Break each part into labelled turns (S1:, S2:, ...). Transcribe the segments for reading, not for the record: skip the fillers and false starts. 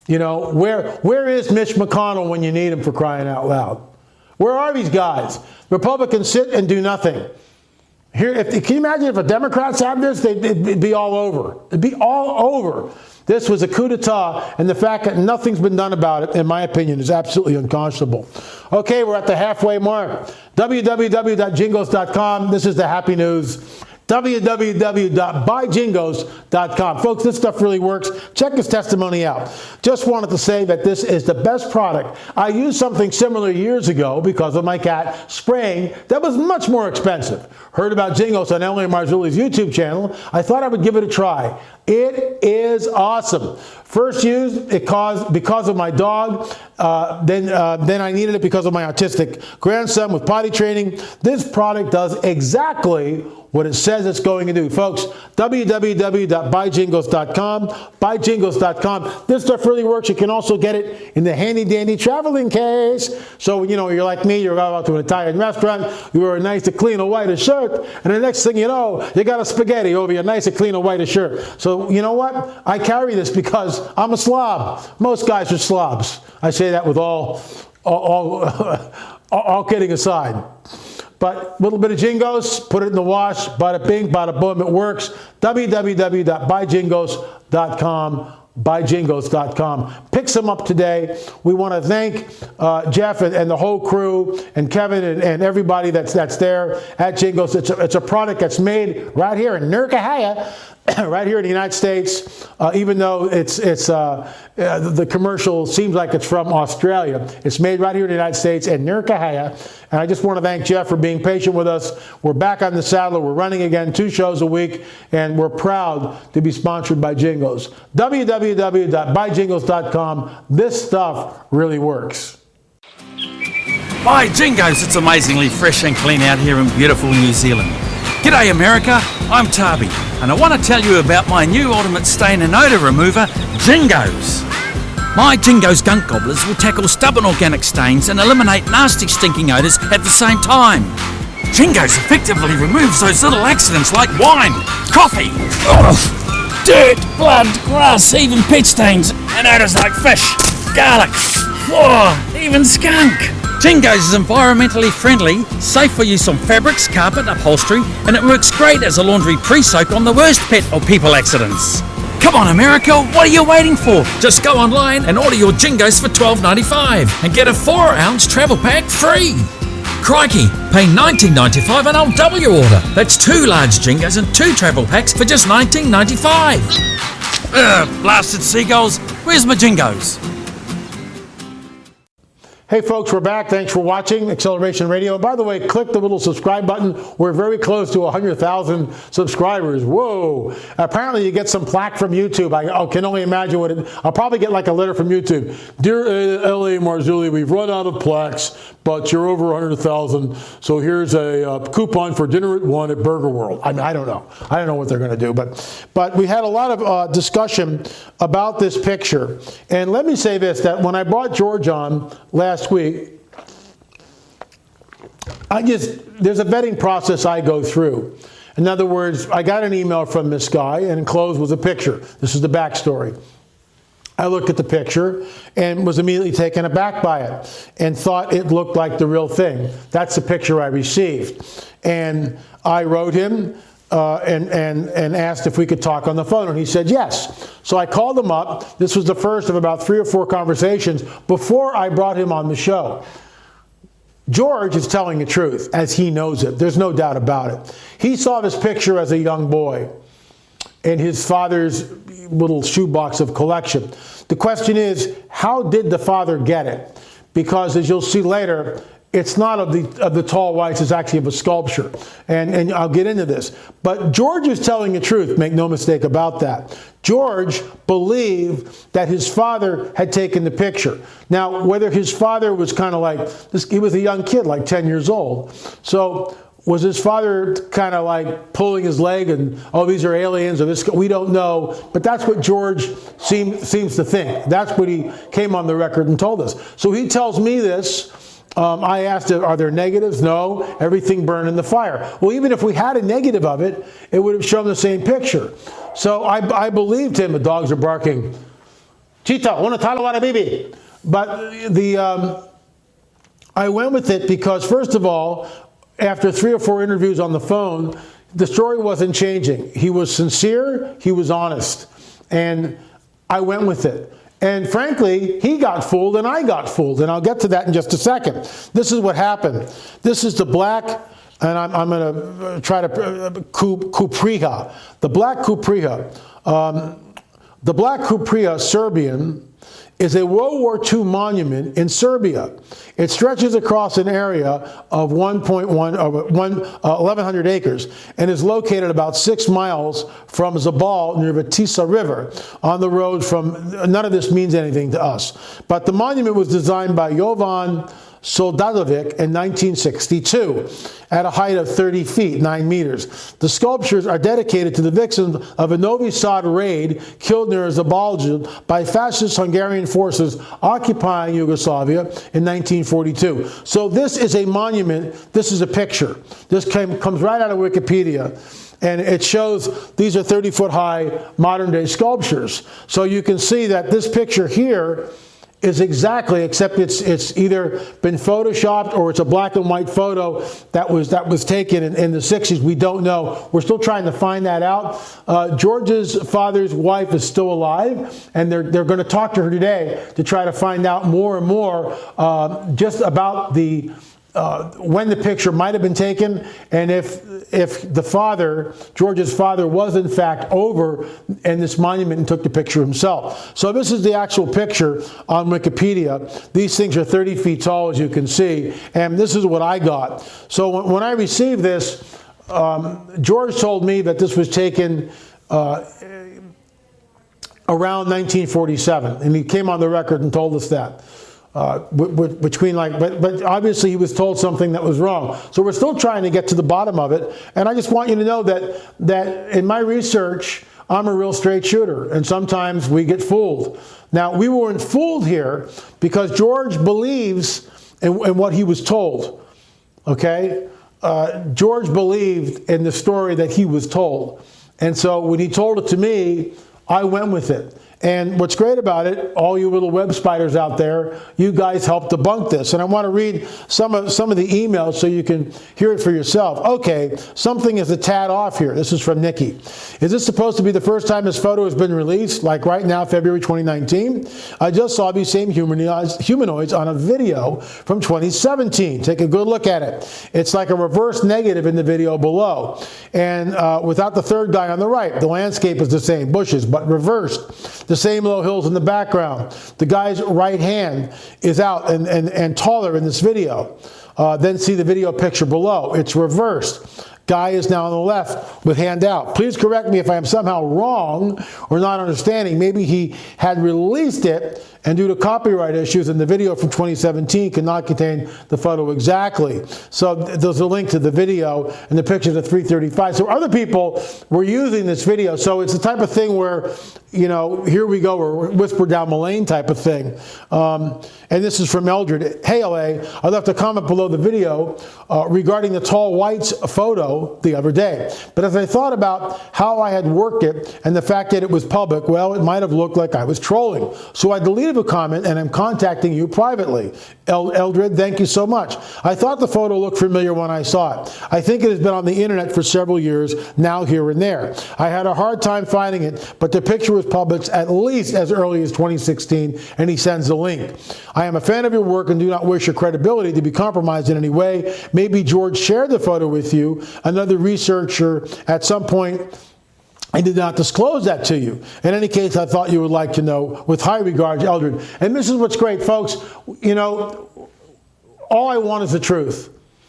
S1: You know, where is Mitch McConnell when you need him, for crying out loud? Where are these guys? Republicans sit and do nothing. Here, can you imagine if the Democrats had this? It'd be all over. It'd be all over. This was a coup d'etat, and the fact that nothing's been done about it, in my opinion, is absolutely unconscionable. Okay, we're at the halfway mark. www.jingles.com. This is the happy news. www.buyjingles.com. Folks, this stuff really works. Check his testimony out. Just wanted to say that this is the best product. I used something similar years ago because of my cat spraying that was much more expensive. Heard about Jingles on Elliot Marzulli's YouTube channel. I thought I would give it a try. It is awesome. First used because of my dog. Then I needed it because of my autistic grandson with potty training. This product does exactly what it says it's going to do. Folks, www.buyjingles.com, buyjingles.com. This stuff really works. You can also get it in the handy-dandy traveling case. So, you know, you're like me, you're out to an Italian restaurant, you wear a nice and clean and white shirt, and the next thing you know, you got a spaghetti over your nice and clean and white shirt. So, you know what? I carry this because I'm a slob. Most guys are slobs. I say that with all kidding aside. But a little bit of Jingles, put it in the wash, bada bing, bada boom, it works. www.buyjingles.com, buyjingles.com. Pick some up today. We want to thank Jeff and the whole crew and Kevin and everybody that's there at Jingles. It's a product that's made right here in Nurkahaya, right here in the United States, even though the commercial seems like it's from Australia. It's made right here in the United States in Nurkahaya. And I just want to thank Jeff for being patient with us. We're back on the saddle. We're running again 2 shows a week, and we're proud to be sponsored by Jingles. www.buyjingles.com. This stuff really works.
S2: Buy Jingles. It's amazingly fresh and clean out here in beautiful New Zealand. G'day America, I'm Tarby, and I want to tell you about my new ultimate stain and odour remover, Jingles. My Jingles gunk gobblers will tackle stubborn organic stains and eliminate nasty stinking odours at the same time. Jingles effectively removes those little accidents like wine, coffee, dirt, blood, grass, even pet stains, and odours like fish, garlic, floor, even skunk. Jingles is environmentally friendly, safe for use on fabrics, carpet, upholstery, and it works great as a laundry pre-soak on the worst pet or people accidents. Come on America, what are you waiting for? Just go online and order your Jingles for $12.95 and get a 4-ounce travel pack free. Crikey, pay $19.95 and I'll double your order. That's 2 large Jingles and 2 travel packs for just $19.95. Blasted seagulls, where's my Jingles?
S1: Hey folks, we're back. Thanks for watching Acceleration Radio. By the way, click the little subscribe button. We're very close to 100,000 subscribers. Whoa. Apparently you get some plaque from YouTube. I can only imagine what I'll probably get like a letter from YouTube. Dear L.A. Marzulli, we've run out of plaques, but you're over 100,000. So here's a coupon for dinner at 1 at Burger World. I mean, I don't know. I don't know what they're going to do. But we had a lot of discussion about this picture. And let me say this, that when I brought George on last week, there's a vetting process I go through. In other words, I got an email from this guy, and enclosed was a picture. This is the backstory. I looked at the picture and was immediately taken aback by it and thought it looked like the real thing. That's the picture I received. And I wrote him and asked if we could talk on the phone, and he said yes. So I called him up. This was the first of about 3 or 4 conversations before I brought him on the show. George is telling the truth, as he knows it. There's no doubt about it. He saw this picture as a young boy in his father's little shoebox of collection. The question is, how did the father get it? Because as you'll see later, it's not of the tall whites, it's actually of a sculpture. And I'll get into this. But George is telling the truth, make no mistake about that. George believed that his father had taken the picture. Now, whether his father was kind of like, he was a young kid, like 10 years old. So was his father kind of like pulling his leg and, oh, these are aliens, or this? We don't know. But that's what George seems to think. That's what he came on the record and told us. So he tells me this. I asked, are there negatives? No, everything burned in the fire. Well, even if we had a negative of it, it would have shown the same picture. So I believed him. The dogs are barking. Chita, una talawara bibi. But I went with it because, first of all, after 3 or 4 interviews on the phone, the story wasn't changing. He was sincere, he was honest, and I went with it. And frankly, he got fooled and I got fooled, and I'll get to that in just a second. This is what happened. This is the black, and I'm going to try to, Kupriha. The black Kupriha. The black Kupriha Serbian is a World War II monument in Serbia. It stretches across an area of 1,100 acres and is located about 6 miles from Zabal near the Tisa River on the road from, none of this means anything to us, but the monument was designed by Jovan Soldadovic in 1962 at a height of 30 feet, 9 meters. The sculptures are dedicated to the victims of a Novi Sad raid killed near Zabalja by fascist Hungarian forces occupying Yugoslavia in 1942. So this is a monument, this is a picture. This comes right out of Wikipedia. And it shows these are 30-foot high modern day sculptures. So you can see that this picture here is exactly, except it's either been photoshopped or it's a black and white photo that was taken in the 60s. We don't know. We're still trying to find that out. George's father's wife is still alive, and they're going to talk to her today to try to find out more and more just about the when the picture might have been taken, and if the father, George's father, was in fact over in this monument and took the picture himself. So this is the actual picture on Wikipedia. These things are 30 feet tall, as you can see, and this is what I got. So when I received this, George told me that this was taken around 1947, and he came on the record and told us that. But obviously he was told something that was wrong. So we're still trying to get to the bottom of it. And I just want you to know that in my research, I'm a real straight shooter, and sometimes we get fooled. Now, we weren't fooled here because George believes in what he was told. Okay? George believed in the story that he was told. And so when he told it to me, I went with it. And what's great about it, all you little web spiders out there, you guys helped debunk this. And I want to read some of the emails so you can hear it for yourself. Okay, something is a tad off here. This is from Nikki. Is this supposed to be the first time this photo has been released? Like right now, February 2019? I just saw these same humanoids on a video from 2017. Take a good look at it. It's like a reverse negative in the video below. And without the third guy on the right. The landscape is the same, bushes, but reversed. The same low hills in the background. The guy's right hand is out and taller in this video. Then see the video picture below. It's reversed. Guy is now on the left with hand out. Please correct me if I am somehow wrong or not understanding. Maybe he had released it, and due to copyright issues in the video from 2017 cannot contain the photo exactly. So there's a link to the video and the pictures at 3:35. So other people were using this video. So it's the type of thing where, you know, here we go, or whisper down the lane type of thing. And this is from Eldred. Hey, LA, I left a comment below the video regarding the tall whites photo the other day. But as I thought about how I had worked it and the fact that it was public, well, it might have looked like I was trolling. So I deleted a comment and I'm contacting you privately. Eldred, thank you so much. I thought the photo looked familiar when I saw it. I think it has been on the internet for several years, now here and there. I had a hard time finding it, but the picture was published at least as early as 2016, and he sends a link. I am a fan of your work and do not wish your credibility to be compromised in any way. Maybe George shared the photo with you. Another researcher at some point, I did not disclose that to you. In any case, I thought you would like to know. With high regards, Eldred. And this is what's great, folks. You know, all I want is the truth.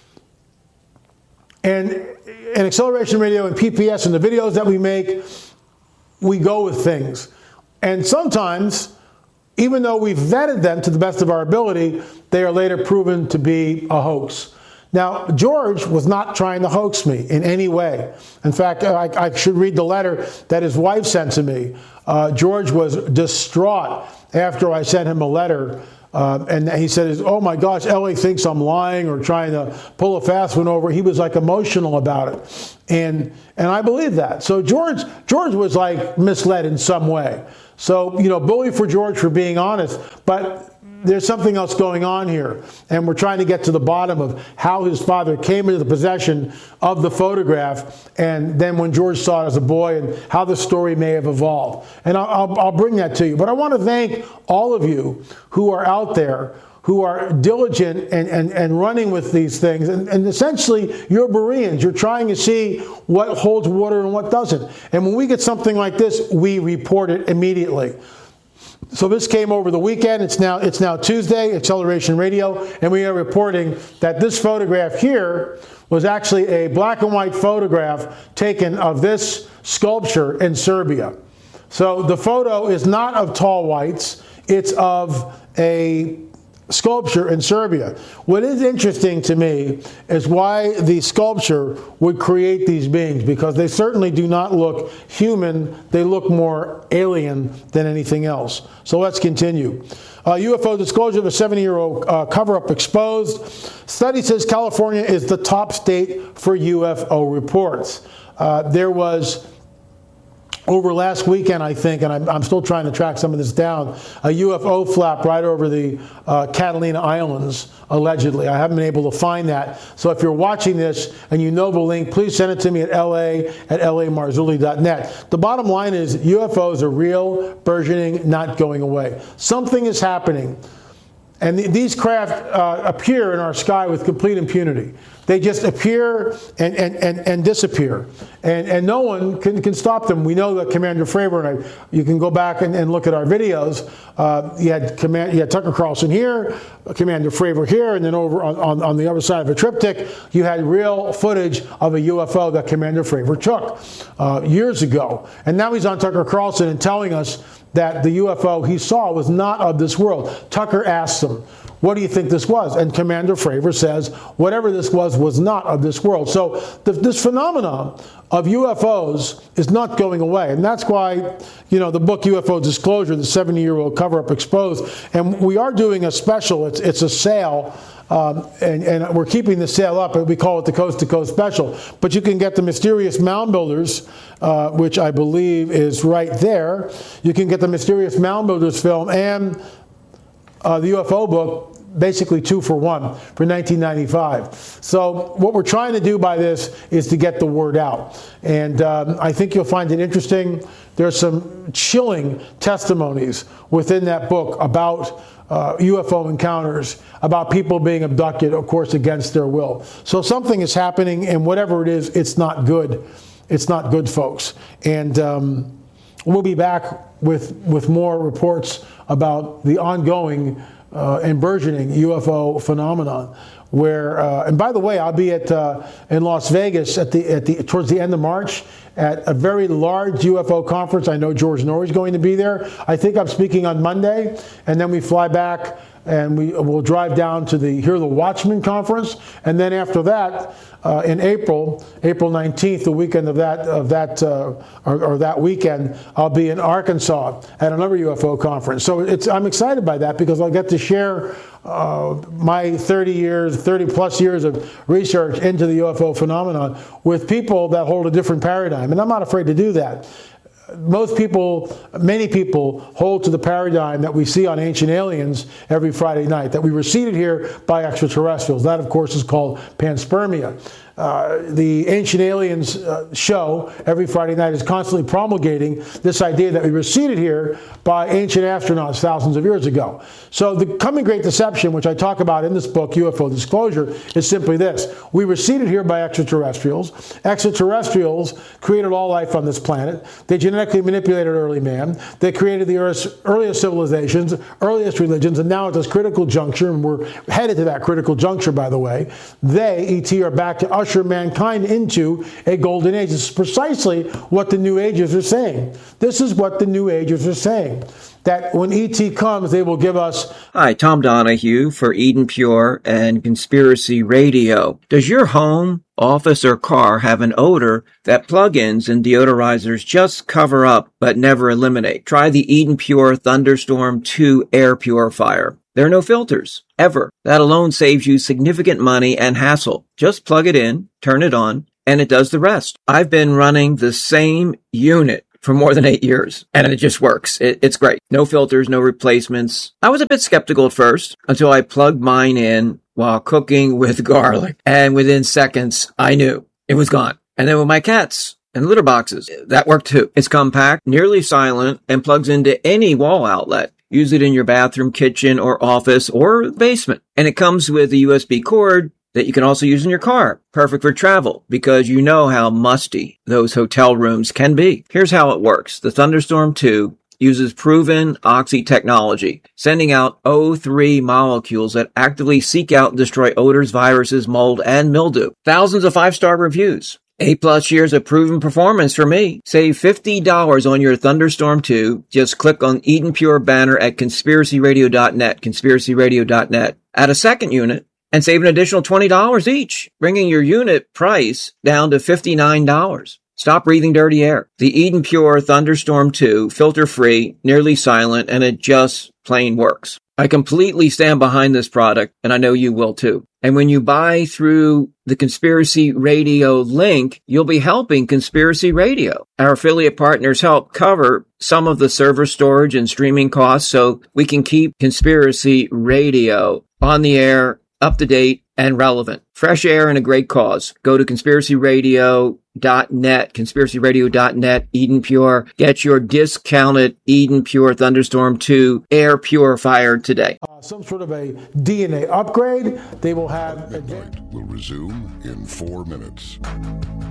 S1: And in Acceleration Radio and PPS and the videos that we make, we go with things. And sometimes, even though we've vetted them to the best of our ability, they are later proven to be a hoax. Now, George was not trying to hoax me in any way. In fact, I should read the letter that his wife sent to me. George was distraught after I sent him a letter. And he said, oh my gosh, Ellie thinks I'm lying or trying to pull a fast one over. He was like emotional about it. And I believe that. So George was like misled in some way. So, bully for George for being honest. But there's something else going on here. And we're trying to get to the bottom of how his father came into the possession of the photograph. And then when George saw it as a boy and how the story may have evolved. And I'll bring that to you. But I want to thank all of you who are out there, who are diligent and running with these things. And essentially, you're Bereans. You're trying to see what holds water and what doesn't. And when we get something like this, we report it immediately. So this came over the weekend. It's now Tuesday, Acceleration Radio, and we are reporting that this photograph here was actually a black and white photograph taken of this sculpture in Serbia. So the photo is not of tall whites, it's of a sculpture in Serbia. What is interesting to me is why the sculpture would create these beings, because they certainly do not look human. They look more alien than anything else. So let's continue. UFO disclosure of a 70-year-old cover-up exposed. Study says California is the top state for UFO reports. There was over last weekend, I think, and I'm still trying to track some of this down, a UFO flap right over the Catalina Islands, allegedly. I haven't been able to find that. So if you're watching this and you know the link, please send it to me at la@lamarzulli.net. The bottom line is UFOs are real, burgeoning, not going away. Something is happening. And these craft appear in our sky with complete impunity. They just appear and disappear. And no one can stop them. We know that Commander Fravor, and you can go back and look at our videos. You had Tucker Carlson here, Commander Fravor here, and then over on the other side of a triptych, you had real footage of a UFO that Commander Fravor took years ago. And now he's on Tucker Carlson and telling us that the UFO he saw was not of this world. Tucker asks him, what do you think this was? And Commander Fravor says, whatever this was not of this world. So this phenomenon of UFOs is not going away. And that's why, the book UFO Disclosure, the 70-year-old cover-up exposed, and we are doing a special. It's a sale. And we're keeping the sale up, and we call it the Coast to Coast Special. But you can get the Mysterious Mound Builders, which I believe is right there. You can get the Mysterious Mound Builders film and the UFO book, basically 2 for 1 for $19.95. So what we're trying to do by this is to get the word out. And I think you'll find it interesting. There's some chilling testimonies within that book about UFO encounters, about people being abducted, of course, against their will. So something is happening, and whatever it is, it's not good. It's not good, folks. And we'll be back with more reports about the ongoing and burgeoning UFO phenomenon. Where, and by the way, I'll be in Las Vegas towards the end of March at a very large UFO conference. I know George Norrie is going to be there. I think I'm speaking on Monday, and then we fly back and we'll drive down to the Watchman conference, and then after that, in April 19th, the weekend of that weekend, I'll be in Arkansas at another UFO conference. So I'm excited by that because I'll get to share my 30 plus years of research into the UFO phenomenon with people that hold a different paradigm, and I'm not afraid to do that. Many people hold to the paradigm that we see on Ancient Aliens every Friday night, that we were seeded here by extraterrestrials. That, of course, is called panspermia. The Ancient Aliens show every Friday night is constantly promulgating this idea that we were seeded here by ancient astronauts thousands of years ago. So the coming great deception, which I talk about in this book, UFO Disclosure, is simply this. We were seeded here by extraterrestrials. Extraterrestrials created all life on this planet. They genetically manipulated early man. They created the Earth's earliest civilizations, earliest religions, and now at this critical juncture, and we're headed to that critical juncture, by the way, they, ET, are back to usher usher mankind into a golden age. This is precisely what the New Agers are saying. This is what the New Agers are saying. That when ET comes, they will give us...
S3: Hi, Tom Donahue for Eden Pure and Conspiracy Radio. Does your home, office, or car have an odor that plug-ins and deodorizers just cover up but never eliminate? Try the Eden Pure Thunderstorm 2 air purifier. There are no filters, ever. That alone saves you significant money and hassle. Just plug it in, turn it on, and it does the rest. I've been running the same unit for more than 8 years, and it just works. It's great. No filters, no replacements. I was a bit skeptical at first until I plugged mine in while cooking with garlic, and within seconds, I knew it was gone. And then with my cats and litter boxes, that worked too. It's compact, nearly silent, and plugs into any wall outlet. Use it in your bathroom, kitchen, or office, or basement. And it comes with a USB cord that you can also use in your car. Perfect for travel, because you know how musty those hotel rooms can be. Here's how it works. The Thunderstorm 2 uses proven oxy technology, sending out O3 molecules that actively seek out and destroy odors, viruses, mold, and mildew. Thousands of 5-star reviews. 8+ years of proven performance for me. Save $50 on your Thunderstorm 2. Just click on Eden Pure banner at conspiracyradio.net, conspiracyradio.net. Add a second unit and save an additional $20 each, bringing your unit price down to $59. Stop breathing dirty air. The Eden Pure Thunderstorm 2, filter-free, nearly silent, and it just plain works. I completely stand behind this product, and I know you will too. And when you buy through the Conspiracy Radio link, you'll be helping Conspiracy Radio. Our affiliate partners help cover some of the server storage and streaming costs so we can keep Conspiracy Radio on the air, up to date, and relevant. Fresh air and a great cause. Go to conspiracyradio.net, conspiracyradio.net, Eden Pure. Get your discounted Eden Pure Thunderstorm 2 air purifier today.
S1: Some sort of a DNA upgrade. They will have...
S4: Midnight will resume in 4 minutes.